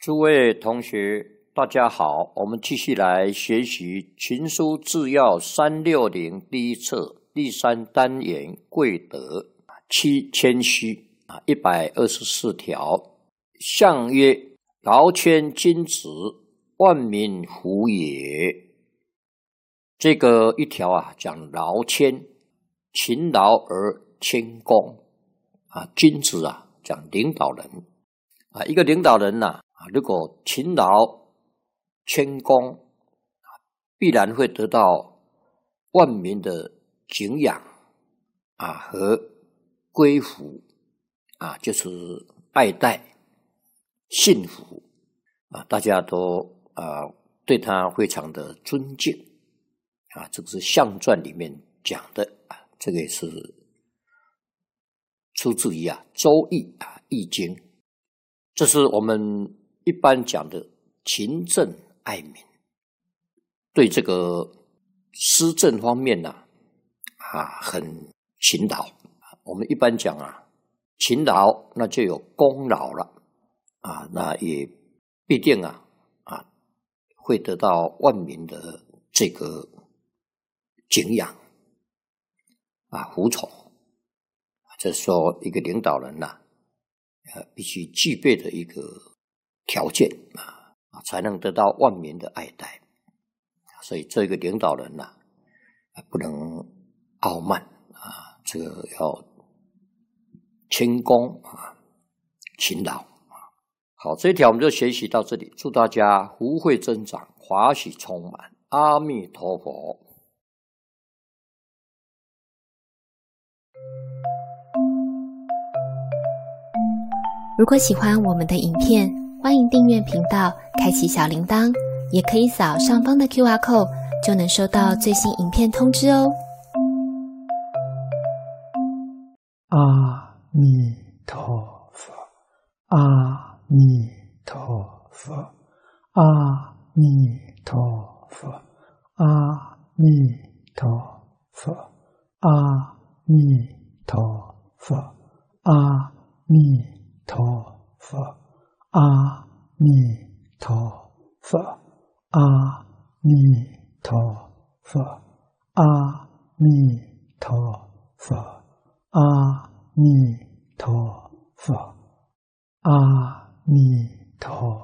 诸位同学，大家好，我们继续来学习《群书治要360》第一册第3单元贵德七谦虚124条。相曰：劳谦君子，万民服也。这个一条讲劳谦，勤劳而谦恭君子讲领导人一个领导人如果勤劳谦恭必然会得到万民的敬仰和归服就是爱戴信服大家都对他非常的尊敬这个是象传里面讲的这个也是出自于周易易经，这是我们一般讲的勤政爱民。对这个施政方面很勤劳。我们一般讲勤劳那就有功劳了那也必定会得到万民的这个敬仰服从。这是说一个领导人必须具备的一个条件才能得到万民的爱戴。所以这个领导人不能傲慢这个要谦恭勤劳。好，这一条我们就学习到这里，祝大家福慧增长，华喜充满，阿弥陀佛。 如果喜欢我们的影片，欢迎订阅频道，开启小铃铛，也可以扫上方的 QR code， 就能收到最新影片通知哦。 阿弥陀佛，阿弥陀佛，阿弥陀佛，阿弥陀佛，阿弥陀佛，阿弥陀佛，阿弥陀佛，阿弥陀佛，阿弥陀佛，阿弥陀佛，阿弥陀